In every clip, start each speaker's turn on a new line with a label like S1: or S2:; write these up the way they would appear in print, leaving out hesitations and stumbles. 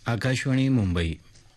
S1: आकाशवाणी मुंबई.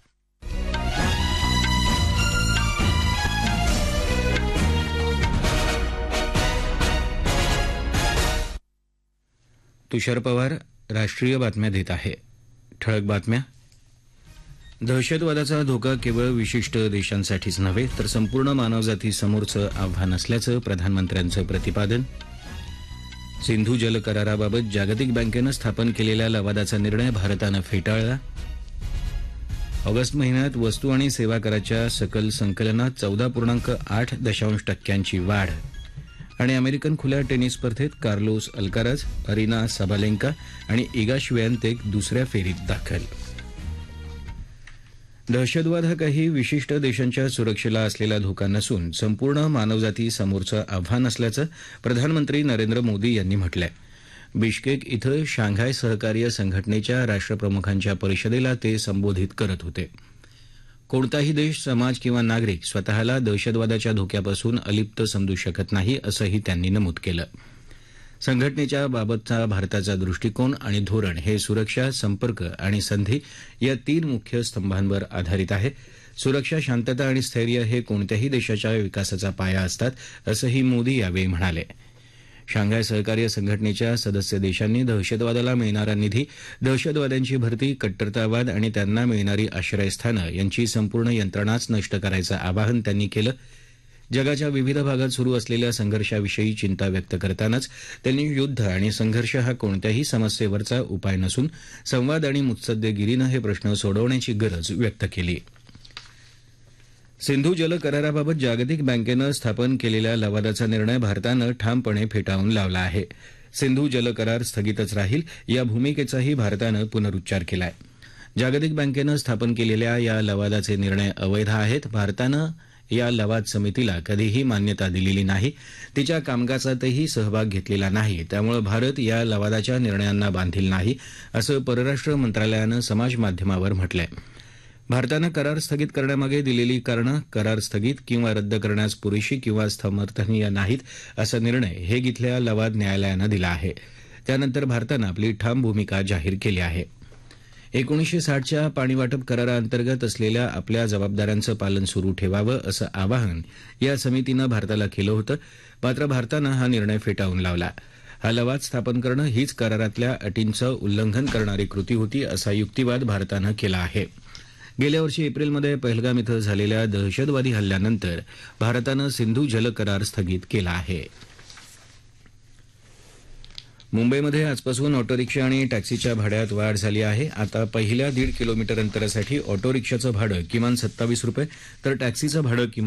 S1: तुषार पवार राष्ट्रीय बातम्या देत आहे. ठळक बातम्या. दहशतवादाचा धोका केवळ विशिष्ट देशांसाठीच नव्हे तर संपूर्ण मानवजातीसमोरचं आव्हान असल्याचं प्रधानमंत्र्यांचं प्रतिपादन. सिंधू जल कराराबाबत जागतिक बँकेनं स्थापन केलेल्या लवादाचा निर्णय भारतानं फेटाळला. ऑगस्ट महिन्यात वस्तू आणि सेवा कराच्या सकल संकलनात 14.8% वाढ. आणि अमेरिकन खुल्या टेनिस स्पर्धेत कार्लोस अल्काराज, अरिना साबालेंका आणि इगा श्वेअंतेक दुसऱ्या फेरीत दाखल. दहशतवाद हा काही विशिष्ट देशांच्या सुरक्षेला असलेला धोका नसून संपूर्ण मानवजाती समोरचं आव्हान असल्याचं प्रधानमंत्री नरेंद्र मोदी यांनी म्हटलंय. बिश्केक इथं शांघाय सहकार्य संघटनेच्या राष्ट्रप्रमुखांच्या परिषदेला ते संबोधित करत होते. कोणताही देश, समाज किंवा नागरिक स्वतःला दहशतवादाच्या धोक्यापासून अलिप्त समजू शकत नाही असंही त्यांनी नमूद केलं. संघटनेच्या बाबतचा भारताचा दृष्टिकोन आणि धोरण हे सुरक्षा, संपर्क आणि संधी या 3 मुख्य स्तंभांवर आधारित आहे. सुरक्षा, शांतता आणि स्थैर्य हे कोणत्याही देशाच्या विकासाचा पाया असतात असंही मोदी यावेळी म्हणाले. शांघाय सहकार्य संघटनेच्या सदस्य देशांनी दहशतवादाला मिळणारा निधी, दहशतवाद्यांची भरती, कट्टरतावाद आणि त्यांना मिळणारी आश्रयस्थानं यांची संपूर्ण यंत्रणाच नष्ट करायचं आवाहन त्यांनी केलं. जगाच्या विविध भागात सुरू असलेल्या संघर्षाविषयी चिंता व्यक्त करतानाच त्यांनी युद्ध आणि संघर्ष हा कोणत्याही समस्येवरचा उपाय नसून संवाद आणि मुत्सद्देगिरीनं हे प्रश्न सोडवण्याची गरज व्यक्त केली. सिंधू जल कराराबाबत जागतिक बँकेनं स्थापन केलेल्या लवादाचा निर्णय भारतानं ठामपणे फेटाळून लावला आहे. सिंधू जल करार स्थगितच राहील या भूमिकेचाही भारतानं पुनरुच्चार केलाय. जागतिक बँकेनं स्थापन केलेल्या या लवादाचे निर्णय अवैध आहेत. भारतानं या लवाद समितीला कधीही मान्यता दिलेली नाही, तिच्या कामकाजातही सहभाग घेतलेला नाही. त्यामुळे भारत या लवादाच्या निर्णयांना बांधील नाही असं परराष्ट्र मंत्रालयानं समाजमाध्यमावर म्हटलंय. भारतानं करार स्थगित करण्यामागे दिलेली कारणं करार स्थगित किंवा रद्द करण्यास पुरेशी किंवा समर्थनीय नाहीत असा निर्णय हेग इथल्या लवाद न्यायालयानं दिला आहे. त्यानंतर भारतानं आपली ठाम भूमिका जाहीर केली आहे. 1960च्या पाणीवाटप कराराअंतर्गत असलेल्या आपल्या जबाबदाऱ्यांचं पालन सुरू ठेवावं असं आवाहन या समितीनं भारताला केलं होतं. मात्र भारतानं हा निर्णय फेटाळून लावला. हा लवाद स्थापन करणं हीच करारातल्या अटींचं उल्लंघन करणारी कृती होती असा युक्तिवाद भारतानं केला आहे. गेल्या वर्षी एप्रिलमध्ये पहलगाम इथं झालेल्या दहशतवादी हल्ल्यानंतर भारतानं सिंधू जल करार स्थगित केला आहे. मुंबईमध्ये आजपासून ऑटो रिक्षा आणि टॅक्सीच्या भाड्यात वाढ झाली आहे. आता पहिल्या 1.5 किलोमीटर अंतरासाठी ऑटो रिक्षाचं भाडं किमान 27 रुपये तर टॅक्सीचं भाडं किमान